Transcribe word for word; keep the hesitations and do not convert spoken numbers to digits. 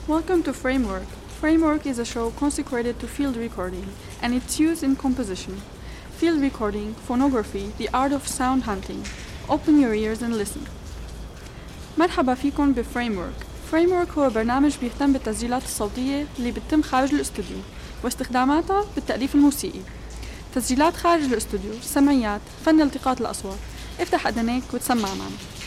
Welcome to Framework. Framework is a show consecrated to field recording and its use in composition. Field recording, phonography, the art of sound hunting. Open your ears and listen. مرحبا فيكم بفريمورك. فريمورك هو برنامج بيهتم بالتسجيلات الصوتية اللي بتتم خارج الاستوديو واستخداماتها بالتأليف الموسيقي. تسجيلات خارج الاستوديو، سمعيات، فن التقاط الأصوات. افتح أذنيك وتسمع معنا.